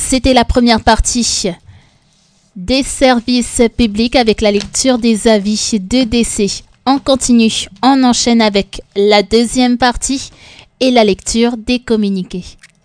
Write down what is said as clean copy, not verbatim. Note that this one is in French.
C'était la première partie des services publics avec la lecture des avis de décès. On continue, on enchaîne avec la deuxième partie et la lecture des communiqués.